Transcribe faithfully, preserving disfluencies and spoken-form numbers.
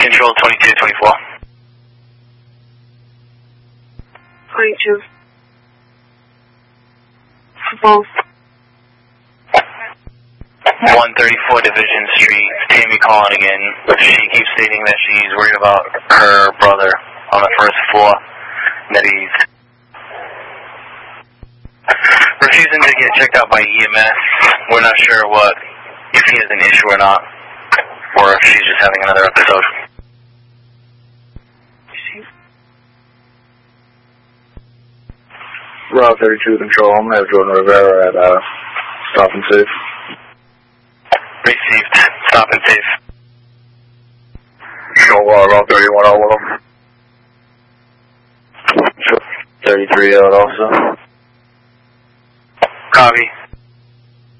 Control twenty-two twenty-four. twenty-two. For both. one thirty-four Division Street, Tammy calling again. She keeps stating that she's worried about her brother on the first floor, that he's refusing to get checked out by E M S. We're not sure what, if he has an issue or not, or if she's just having another episode. Route thirty-two Control, I'm going to have Jordan Rivera at uh, Stop and Safe. Received. Stop and Safe. Show uh, Route thirty-one out with him. thirty-three out also. Copy.